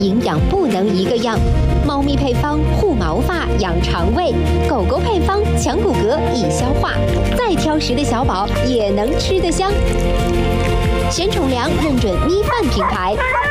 营养不能一个样。猫咪配方护毛发、养肠胃，狗狗配方强骨骼、易消化。再挑食的小宝也能吃得香。鲜宠粮认准咪饭品牌。